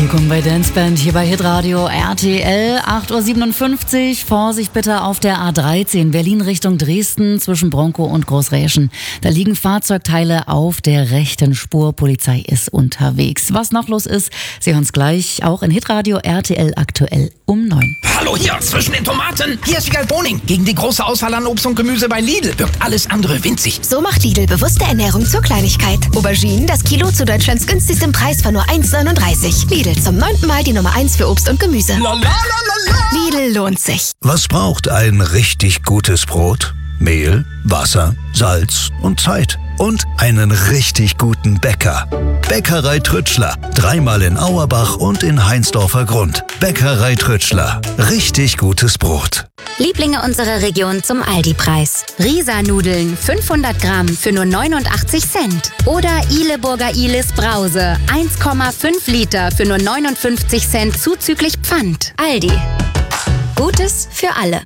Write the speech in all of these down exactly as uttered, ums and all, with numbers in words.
Willkommen bei Dance Band hier bei Hitradio R T L. acht Uhr siebenundfünfzig. Vorsicht bitte auf der A dreizehn Berlin Richtung Dresden zwischen Bronkow und Großräschen. Da liegen Fahrzeugteile auf der rechten Spur. Polizei ist unterwegs. Was noch los ist, Sie hören es gleich auch in Hitradio R T L aktuell um neun. Hallo hier zwischen den Tomaten. Hier ist Wiegald Boning. Gegen die große Auswahl an Obst und Gemüse bei Lidl wirkt alles andere winzig. So macht Lidl bewusste Ernährung zur Kleinigkeit. Auberginen, das Kilo zu Deutschlands günstigstem Preis von nur eins neununddreißig. Lidl, zum neunten Mal die Nummer eins für Obst und Gemüse. La, la, la, la, la. Lidl lohnt sich. Was braucht ein richtig gutes Brot? Mehl, Wasser, Salz und Zeit. Und einen richtig guten Bäcker. Bäckerei Trütschler. Dreimal in Auerbach und in Heinsdorfer Grund. Bäckerei Trütschler. Richtig gutes Brot. Lieblinge unserer Region zum Aldi-Preis. Risa-Nudeln fünfhundert Gramm für nur neunundachtzig Cent. Oder Ihleburger Ihles Brause eins Komma fünf Liter für nur neunundfünfzig Cent zuzüglich Pfand. Aldi. Gutes für alle.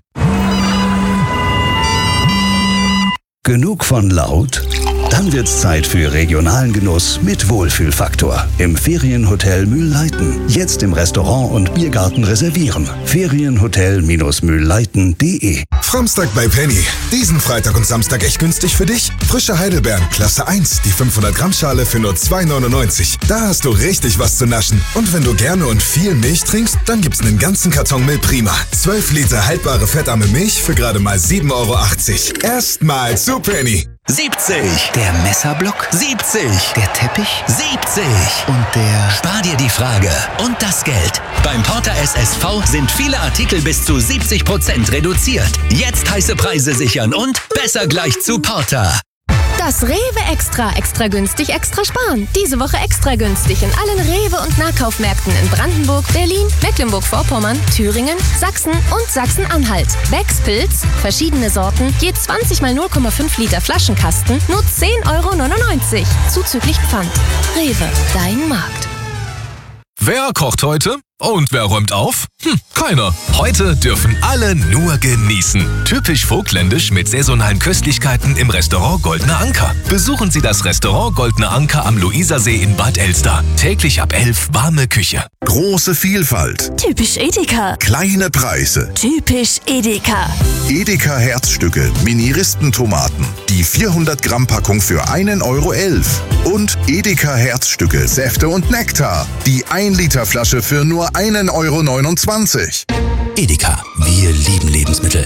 Genug von laut? Dann wird's Zeit für regionalen Genuss mit Wohlfühlfaktor. Im Ferienhotel Mühlleiten. Jetzt im Restaurant und Biergarten reservieren. Ferienhotel Mühlleiten punkt de. Framstag bei Penny. Diesen Freitag und Samstag echt günstig für dich. Frische Heidelbeeren, Klasse eins, die fünfhundert Gramm Schale für nur zwei neunundneunzig. Da hast du richtig was zu naschen. Und wenn du gerne und viel Milch trinkst, dann gibt's einen ganzen Karton Milch Prima. zwölf Liter haltbare fettarme Milch für gerade mal sieben Euro achtzig. Erstmal zu Penny. siebzig. Der Messerblock? siebzig. Der Teppich? siebzig. Und der... Spar dir die Frage und das Geld. Beim Porter S S V sind viele Artikel bis zu siebzig Prozent reduziert. Jetzt heiße Preise sichern und besser gleich zu Porter. Das Rewe Extra, extra günstig, extra sparen. Diese Woche extra günstig in allen Rewe- und Nahkaufmärkten in Brandenburg, Berlin, Mecklenburg-Vorpommern, Thüringen, Sachsen und Sachsen-Anhalt. Becks Pilz, verschiedene Sorten, je zwanzig mal null Komma fünf Liter Flaschenkasten, nur zehn Euro neunundneunzig. Zuzüglich Pfand. Rewe, dein Markt. Wer kocht heute? Und wer räumt auf? Hm, keiner. Heute dürfen alle nur genießen. Typisch vogtländisch mit saisonalen Köstlichkeiten im Restaurant Goldener Anker. Besuchen Sie das Restaurant Goldener Anker am Luisersee in Bad Elster. Täglich ab elf warme Küche. Große Vielfalt. Typisch Edeka. Kleine Preise. Typisch Edeka. Edeka Herzstücke, Mini-Ristentomaten. Die vierhundert Gramm Packung für einen Euro elf. Und Edeka Herzstücke, Säfte und Nektar. Die ein Liter Flasche für nur einen Euro neunundzwanzig. Edeka, wir lieben Lebensmittel.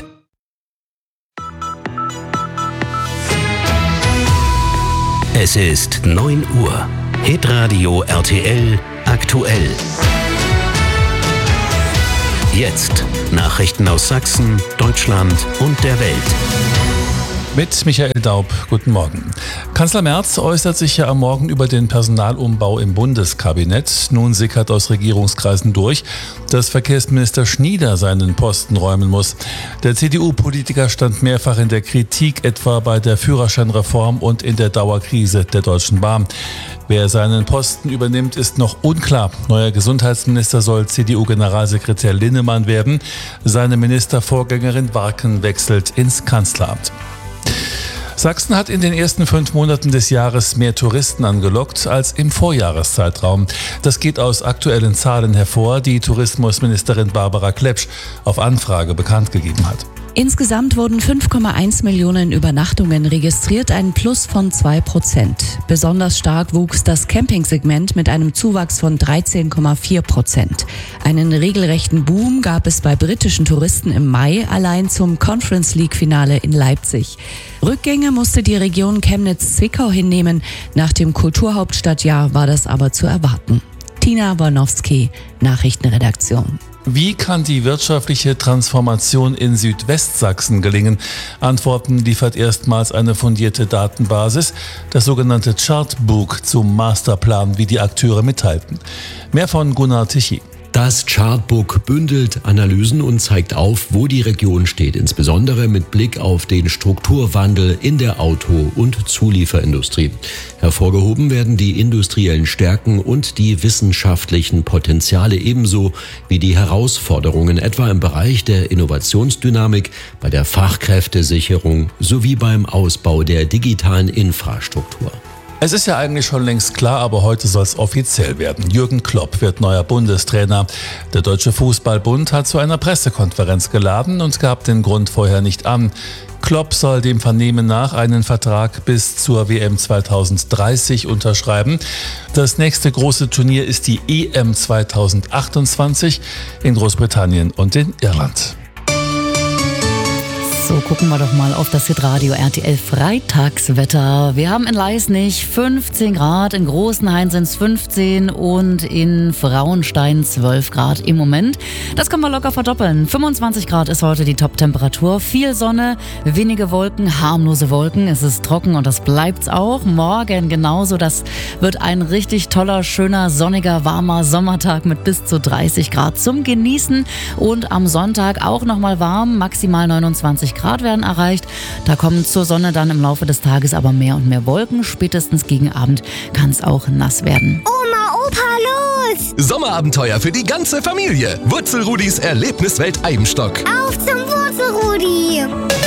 Es ist neun Uhr. Hitradio R T L aktuell. Jetzt Nachrichten aus Sachsen, Deutschland und der Welt. Mit Michael Daub, guten Morgen. Kanzler Merz äußert sich ja am Morgen über den Personalumbau im Bundeskabinett. Nun sickert aus Regierungskreisen durch, dass Verkehrsminister Schnieder seinen Posten räumen muss. Der C D U-Politiker stand mehrfach in der Kritik, etwa bei der Führerscheinreform und in der Dauerkrise der Deutschen Bahn. Wer seinen Posten übernimmt, ist noch unklar. Neuer Gesundheitsminister soll C D U-Generalsekretär Linnemann werden. Seine Ministervorgängerin Warken wechselt ins Kanzleramt. Sachsen hat in den ersten fünf Monaten des Jahres mehr Touristen angelockt als im Vorjahreszeitraum. Das geht aus aktuellen Zahlen hervor, die Tourismusministerin Barbara Klepsch auf Anfrage bekannt gegeben hat. Insgesamt wurden fünf Komma eins Millionen Übernachtungen registriert, ein Plus von zwei Prozent. Besonders stark wuchs das Campingsegment mit einem Zuwachs von dreizehn Komma vier Prozent. Einen regelrechten Boom gab es bei britischen Touristen im Mai, allein zum Conference League-Finale in Leipzig. Rückgänge musste die Region Chemnitz-Zwickau hinnehmen. Nach dem Kulturhauptstadtjahr war das aber zu erwarten. Tina Wolnowski, Nachrichtenredaktion. Wie kann die wirtschaftliche Transformation in Südwestsachsen gelingen? Antworten liefert erstmals eine fundierte Datenbasis, das sogenannte Chartbook zum Masterplan, wie die Akteure mitteilten. Mehr von Gunnar Tichy. Das Chartbook bündelt Analysen und zeigt auf, wo die Region steht, insbesondere mit Blick auf den Strukturwandel in der Auto- und Zulieferindustrie. Hervorgehoben werden die industriellen Stärken und die wissenschaftlichen Potenziale ebenso wie die Herausforderungen, etwa im Bereich der Innovationsdynamik, bei der Fachkräftesicherung sowie beim Ausbau der digitalen Infrastruktur. Es ist ja eigentlich schon längst klar, aber heute soll es offiziell werden. Jürgen Klopp wird neuer Bundestrainer. Der Deutsche Fußballbund hat zu einer Pressekonferenz geladen und gab den Grund vorher nicht an. Klopp soll dem Vernehmen nach einen Vertrag bis zur W M zwanzig dreißig unterschreiben. Das nächste große Turnier ist die E M zwanzig achtundzwanzig in Großbritannien und in Irland. So, gucken wir doch mal auf das Hitradio R T L Freitagswetter. Wir haben in Leisnig fünfzehn Grad, in Großenhain sind es fünfzehn und in Frauenstein zwölf Grad im Moment. Das können wir locker verdoppeln. fünfundzwanzig Grad ist heute die Top-Temperatur. Viel Sonne, wenige Wolken, harmlose Wolken. Es ist trocken und das bleibt's auch. Morgen genauso. Das wird ein richtig toller, schöner, sonniger, warmer Sommertag mit bis zu dreißig Grad zum Genießen. Und am Sonntag auch nochmal warm, maximal neunundzwanzig Grad werden erreicht. Da kommen zur Sonne dann im Laufe des Tages aber mehr und mehr Wolken. Spätestens gegen Abend kann es auch nass werden. Oma, Opa, los! Sommerabenteuer für die ganze Familie. Wurzelrudis Erlebniswelt Eibenstock. Auf zum Wurzelrudi!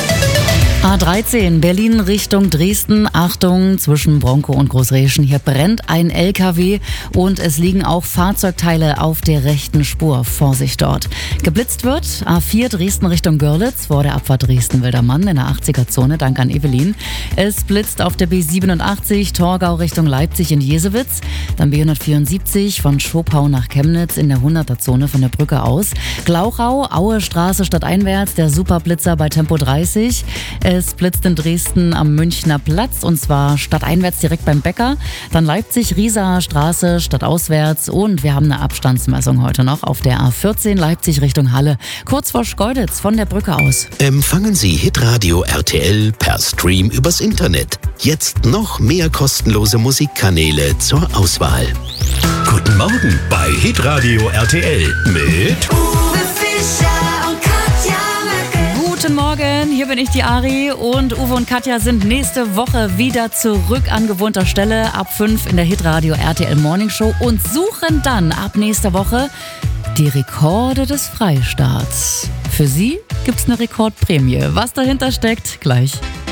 A dreizehn, Berlin Richtung Dresden. Achtung, zwischen Bronkow und Großräschen. Hier brennt ein L K W und es liegen auch Fahrzeugteile auf der rechten Spur. Vorsicht dort. Geblitzt wird A vier Dresden Richtung Görlitz vor der Abfahrt Dresden-Wildermann in der achtziger-Zone. Dank an Evelyn. Es blitzt auf der B siebenundachtzig Torgau Richtung Leipzig in Jesewitz. Dann B hundertvierundsiebzig von Schopau nach Chemnitz in der hunderter-Zone von der Brücke aus. Glauchau, Aue Straße stadteinwärts, der Superblitzer bei Tempo dreißig. Es blitzt in Dresden am Münchner Platz und zwar stadteinwärts direkt beim Bäcker. Dann Leipzig, Riesaer Straße stadtauswärts und wir haben eine Abstandsmessung heute noch auf der A vierzehn Leipzig Richtung Halle. Kurz vor Schkeuditz von der Brücke aus. Empfangen Sie Hitradio R T L per Stream übers Internet. Jetzt noch mehr kostenlose Musikkanäle zur Auswahl. Guten Morgen bei Hitradio R T L mit Uwe Fischer und Katja Möckel. Guten Morgen, hier bin ich, die Ari, und Uwe und Katja sind nächste Woche wieder zurück an gewohnter Stelle ab fünf in der Hitradio R T L Morning Show und suchen dann ab nächster Woche die Rekorde des Freistaats. Für Sie gibt's eine Rekordprämie. Was dahinter steckt, gleich.